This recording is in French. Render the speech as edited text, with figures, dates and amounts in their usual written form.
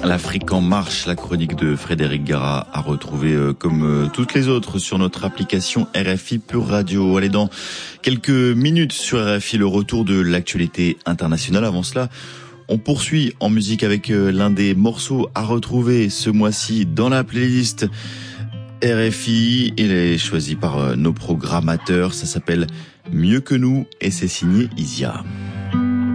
L'Afrique en marche, la chronique de Frédéric Gara à retrouver comme toutes les autres sur notre application RFI Pure Radio. Allez, dans quelques minutes sur RFI, le retour de l'actualité internationale. Avant cela, on poursuit en musique avec l'un des morceaux à retrouver ce mois-ci dans la playlist RFI. Il est choisi par nos programmateurs. Ça s'appelle Mieux que nous et c'est signé Isia.